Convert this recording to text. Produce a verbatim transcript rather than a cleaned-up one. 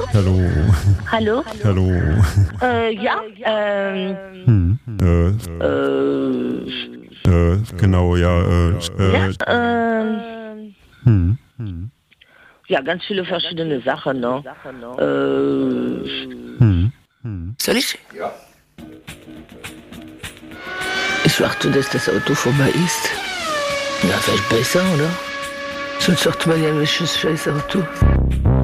Hallo. Hallo? Hallo. Äh, ja, ähm, Hm. Äh, äh, äh, genau, ja. Äh, ja, äh, ähm, hm. Hm. ja, ganz viele verschiedene Sachen, ne? Äh, Hm. Hm. soll ich? Ich warte, dass das Auto vorbei ist. Ja, vielleicht besser, oder? Sonst sagt man ja, welches scheiß Auto.